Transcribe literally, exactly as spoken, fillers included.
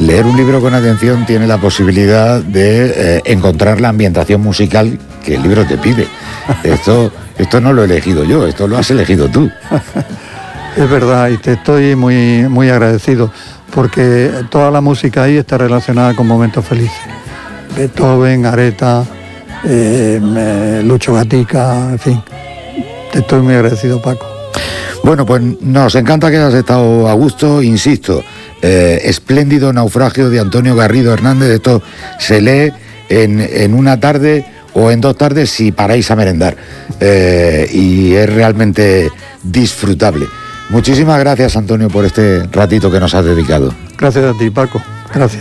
leer un libro con atención tiene la posibilidad de eh, encontrar la ambientación musical que el libro te pide. Esto, esto no lo he elegido yo, esto lo has elegido tú. Es verdad, y te estoy muy, muy agradecido, porque toda la música ahí está relacionada con momentos felices. Beethoven, Aretha, eh, Lucho Gatica, en fin. Te estoy muy agradecido, Paco. Bueno, pues nos encanta que hayas estado a gusto, insisto. Eh, espléndido naufragio de Antonio Garrido Hernández. Esto se lee en, en una tarde o en dos tardes si paráis a merendar. Eh, y es realmente disfrutable. Muchísimas gracias, Antonio, por este ratito que nos has dedicado. Gracias a ti, Paco. Gracias.